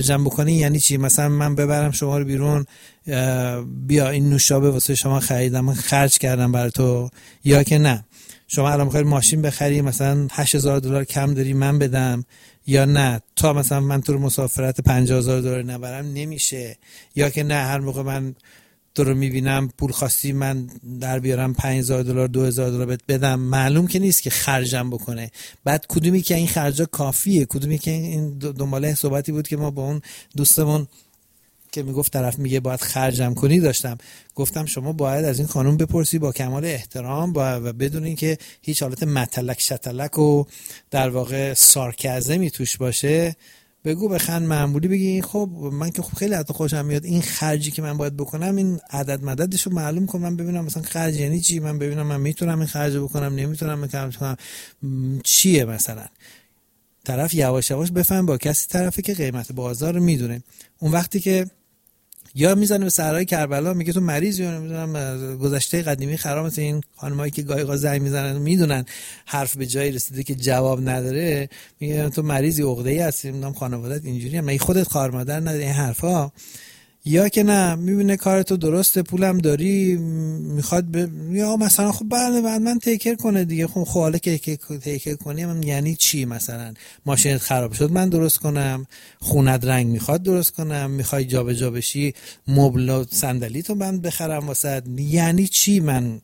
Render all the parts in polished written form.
جمع بکنی یعنی چی؟ مثلا من ببرم شما رو بیرون، بیا این نوشابه واسه شما خریدم، من خرج کردم برای تو، یا که نه شما الان می‌خوای ماشین بخری مثلا $8,000 کم داری من بدم، یا نه تا مثلا من تو رو مسافرت $50,000 نبرم نمیشه، یا که نه هر موقع من تو رو میبینم پول خواستی من در بیارم $5,000 $2,000 بهت بدم. معلوم که نیست که خرجم بکنه. بعد کدومی که این خرجا کافیه، کدومی که این دنباله صحبتی بود که ما با اون دوستمون که میگفت طرف میگه باید خرجم کنی داشتم، گفتم شما باید از این خانم بپرسی با کمال احترام و بدون اینکه هیچ حالت متلک شتلک و در واقع سارکزمی توش باشه، بگو بخند معمولی بگی خب من که خیلی حتی خوشم میاد این خرجی که من باید بکنم این عدد مددش رو معلوم کنم، من ببینم مثلا خرج یعنی چی، من ببینم من میتونم این خرج بکنم نمیتونم بکنم چیه. مثلا طرف یواش یواش بفهم با کسی طرفی که قیمت بازار رو میدونه. اون وقتی که یا میزنه به صحرای کربلا میگه تو مریضی، یا نمیدونم گذشته قدیمی خراب، مثل این خانمایی که گاهی زنگ میزنن میدونن حرف به جایی رسیده که جواب نداره، میگه تو مریضی عقده‌ای هستی، نمیدونم خانواده‌ات اینجوریه، مگه خودت خواهر مادر نداری، این حرفا. یا که نه میبینه کارتو درسته پولم داری میخواد یا مثلا خب بله بعد من تیکر کنه دیگه. خب حالا که تیکر کنی من یعنی چی؟ مثلا ماشینت خراب شد من درست کنم، خونت رنگ میخواد درست کنم، میخوای جابجا بشی مبل و صندلیتو من بخرم واسه، یعنی چی من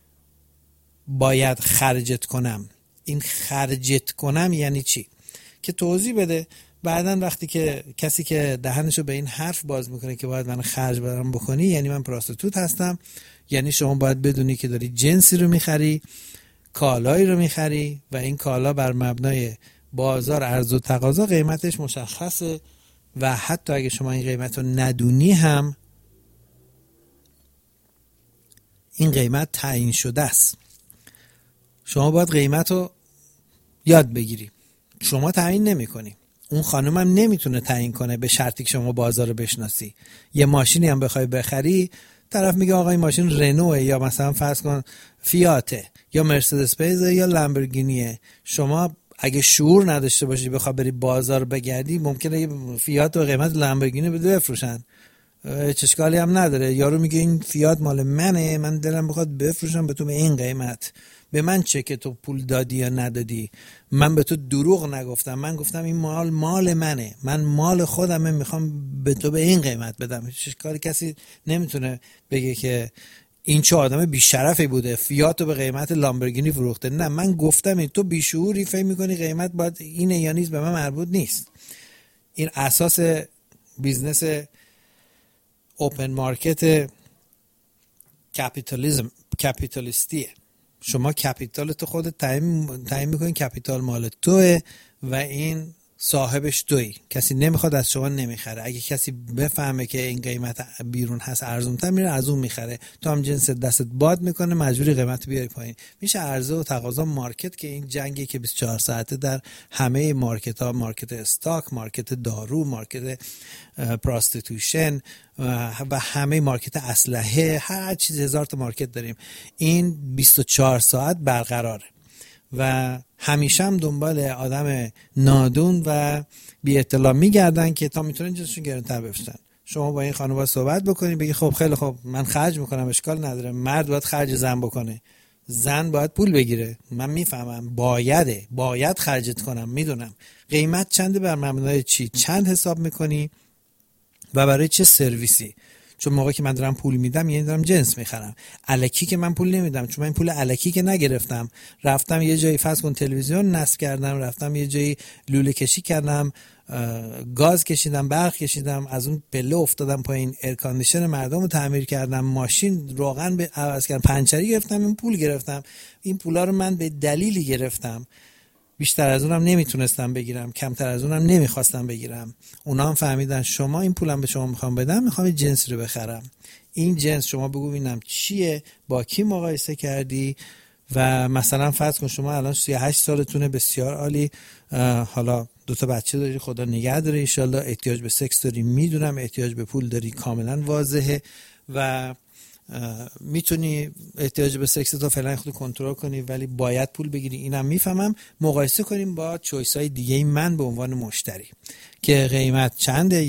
باید خرجت کنم؟ این خرجت کنم یعنی چی که توضیح بده. بعدن وقتی که کسی که دهنشو به این حرف باز میکنه که باید من خرج برام بکنی یعنی من پراستیتوت هستم، یعنی شما باید بدونی که داری جنسی رو میخری، کالایی رو میخری و این کالا بر مبنای بازار عرض و تقاضا قیمتش مشخصه و حتی اگه شما این قیمت رو ندونی هم این قیمت تعیین شده است. شما باید قیمت رو یاد بگیری، شما تعیین نمی کنی، اون خانم هم نمیتونه تعیین کنه به شرطی که شما بازار رو بشناسی. یه ماشینی هم بخوای بخری طرف میگه آقا این ماشین رنوه یا مثلا فرض کن فیاته یا مرسدس بنز یا لامبورگینیه، شما اگه شعور نداشته باشی بخوای بری بازار بگردی ممکنه فیات و قیمت لامبورگینی بده بفروشن، چه اشکالی هم نداره. یارو میگه این فیات مال منه، من دلم بخواد بفروشم به تو به این قیمت، به من چه که تو پول دادی یا ندادی، من به تو دروغ نگفتم، من گفتم این مال منه، من مال خودمه، میخوام به تو به این قیمت بدم. اشکالی کسی نمیتونه بگه که این چه آدم بیشرفی بوده فیاتو به قیمت لامبورگینی فروخته. نه، من گفتم این تو بیشعوری فکر میکنی قیمت باید اینه یا نیست، به من مربوط نیست. این اساس بیزنس اوپن مارکت کپیتالیستیه. شما کپیتال تو خودت تعیین میکنی، کپیتال مال توه و این صاحبش تویی، کسی نمیخواد از شما نمیخره. اگه کسی بفهمه که این قیمت بیرون هست ارزونتر میره از اون میخره، تو هم جنس دستت باد میکنه مجبوری قیمت بیاری پایین. میشه عرضه و تقاضا مارکت که این جنگی که 24 ساعته در همه مارکت ها، مارکت استاک، مارکت دارو، مارکت پراستیتوشن و همه مارکت اسلحه، هر چیز هزار تا مارکت داریم، این 24 ساعت برقراره و همیشه هم دنبال آدم نادون و بی اطلاع میگردن که تا میتونن جنسشون گرونتر بفروشن. شما با این خانم باید صحبت بکنید، بگی خب خیلی خب من خرج میکنم اشکال نداره، مرد باید خرج زن بکنه، زن باید پول بگیره، من میفهمم باید خرجت کنم، میدونم قیمت چنده، بر مبنای چی، چند حساب میکنی و برای چه سرویسی. چون موقعی که من دارم پول میدم یعنی دارم جنس میخرم. الکی که من پول نمیدم، چون من پول الکی که نگرفتم، رفتم یه جایی فرض کن تلویزیون نصب کردم، رفتم یه جایی لوله کشی کردم، گاز کشیدم، برق کشیدم، از اون پله افتادم پایین، ایر کاندیشن مردم رو تعمیر کردم، ماشین روغن به عوض کردم، پنچری گرفتم، این پول گرفتم. این پولا رو من به دلیلی گرفتم، بیشتر از اونم نمیتونستم بگیرم، کمتر از اونم نمیخواستم بگیرم. اونا هم فهمیدن شما این پولم به شما میخوام بدم، میخوام این جنس رو بخرم. این جنس شما بگو ببینم چیه، با کی مقایسه کردی و مثلا فرض کن شما الان 38 سالتونه، بسیار عالی، حالا 2 تا بچه داری، خدا نگه داره ان شاءالله، احتیاج به سکس داری، میدونم احتیاج به پول داری، کاملا واضحه و میتونی احتیاج به سکس تو فعلا خود کنترل کنی ولی باید پول بگیری، اینم میفهمم. مقایسه کنیم با چویس های دیگه من به عنوان مشتری که قیمت چنده،